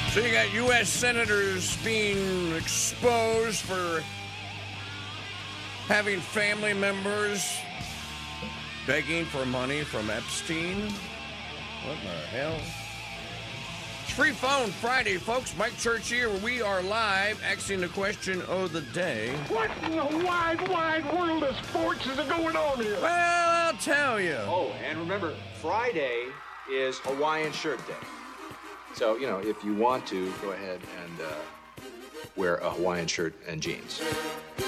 So you got U.S. senators being exposed for having family members begging for money from Epstein. What the hell? It's Free Phone Friday, folks. Mike Church here. We are live, asking the question of the day. What in the wide, wide world of sports is going on here? Well, I'll tell you. Oh, and remember, Friday is Hawaiian Shirt Day. So, if you want to, go ahead and wear a Hawaiian shirt and jeans.